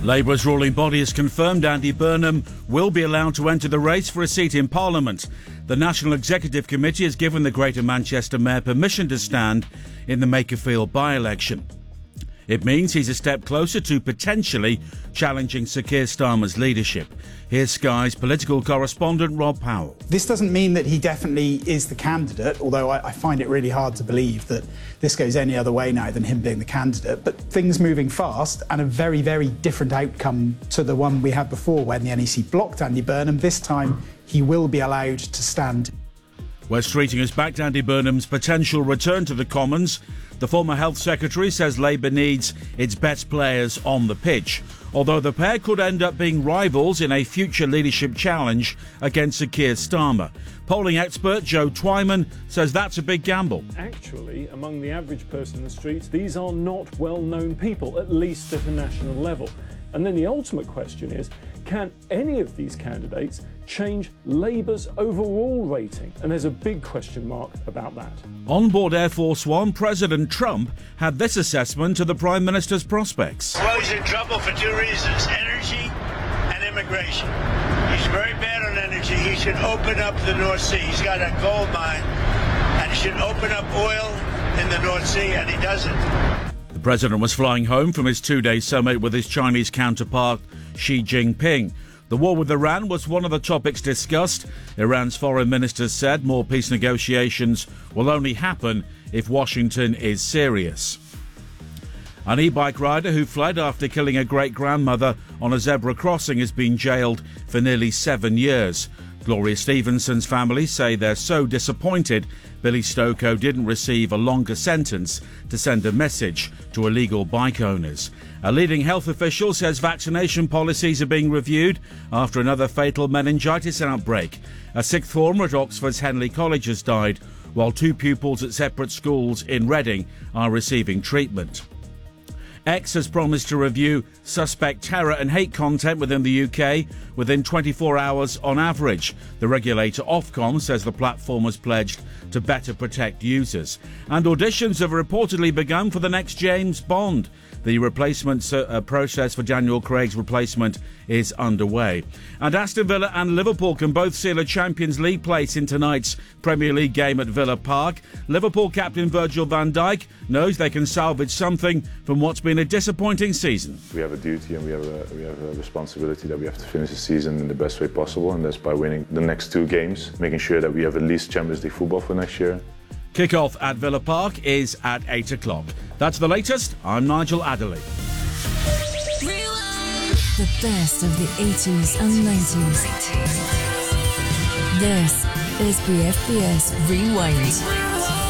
Labour's ruling body has confirmed Andy Burnham will be allowed to enter the race for a seat in Parliament. The National Executive Committee has given the Greater Manchester Mayor permission to stand in the Makerfield by-election. It means he's a step closer to potentially challenging Sir Keir Starmer's leadership. Here's Sky's political correspondent Rob Powell. This doesn't mean that he definitely is the candidate, although I find it really hard to believe that this goes any other way now than him being the candidate. But things moving fast and a very, very different outcome to the one we had before when the NEC blocked Andy Burnham. This time he will be allowed to stand. West Streeting has backed Andy Burnham's potential return to the Commons. The former Health Secretary says Labour needs its best players on the pitch, although the pair could end up being rivals in a future leadership challenge against Sir Keir Starmer. Polling expert Joe Twyman says that's a big gamble. Actually, among the average person in the streets, these are not well-known people, at least at a national level. And then the ultimate question is, can any of these candidates change Labour's overall rating? And there's a big question mark about that. On board Air Force One, President Trump had this assessment of the Prime Minister's prospects. Well, he's in trouble for two reasons: energy and immigration. He's very bad on energy. He should open up the North Sea. He's got a gold mine, and he should open up oil in the North Sea, and he doesn't. The president was flying home from his two-day summit with his Chinese counterpart Xi Jinping. The war with Iran was one of the topics discussed. Iran's foreign minister said more peace negotiations will only happen if Washington is serious. An e-bike rider who fled after killing a great-grandmother on a zebra crossing has been jailed for nearly 7 years. Gloria Stevenson's family say they're so disappointed Billy Stokoe didn't receive a longer sentence to send a message to illegal bike owners. A leading health official says vaccination policies are being reviewed after another fatal meningitis outbreak. A sixth former at Oxford's Henley College has died, while two pupils at separate schools in Reading are receiving treatment. X has promised to review suspect terror and hate content within the UK within 24 hours on average. The regulator Ofcom says the platform has pledged to better protect users. And auditions have reportedly begun for the next James Bond. The replacement process for Daniel Craig's replacement is underway. And Aston Villa and Liverpool can both seal a Champions League place in tonight's Premier League game at Villa Park. Liverpool captain Virgil van Dijk knows they can salvage something from what's been a disappointing season. We have a duty and we have a responsibility that we have to finish the season in the best way possible, and that's by winning the next two games, making sure that we have at least Champions League football for next year. Kick-off at Villa Park is at 8 o'clock. That's the latest. I'm Nigel Adderley. The best of the 80s and 90s. This is BFBS Rewind.